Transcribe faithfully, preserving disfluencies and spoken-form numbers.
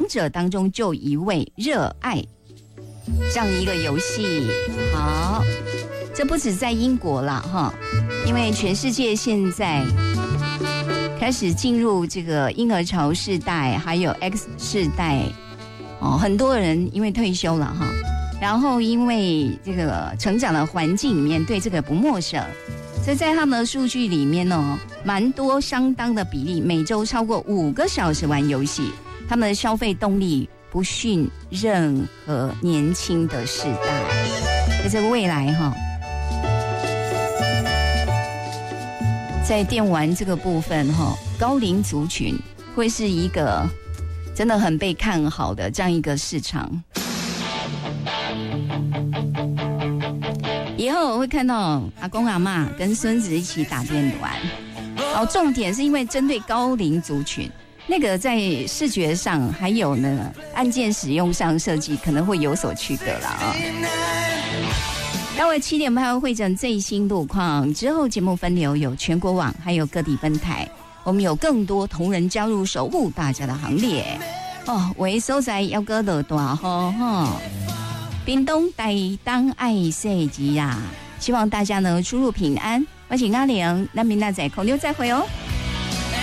者当中就一位热爱这样一个游戏。好，这不止在英国啦哈，因为全世界现在开始进入这个婴儿潮世代，还有 X 世代哦，很多人因为退休了哈，然后因为这个成长的环境里面对这个不陌生，所以在他们的数据里面呢，蛮多相当的比例每周超过五个小时玩游戏，他们的消费动力不逊任何年轻的世代。在这个未来哈，在电玩这个部分哈，高龄族群会是一个真的很被看好的这样一个市场。以后我会看到阿公阿嬷跟孙子一起打电玩，好，重点是因为针对高龄族群，那个在视觉上还有呢按键使用上设计可能会有所区隔了啊。待会七点半会诊最新路况，之后节目分流有全国网还有各地分台，我们有更多同仁加入守护大家的行列哦。为所在要个落大雨哈，屏东台东爱世吉啊，希望大家能出入平安。我是阿玲，那明仔载空中再会哦。